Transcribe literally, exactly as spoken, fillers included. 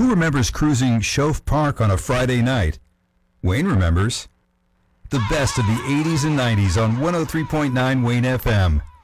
Who remembers cruising Shove Park on a Friday night? Wayne remembers. The best of the eighties and nineties on one oh three point nine Wayne F M.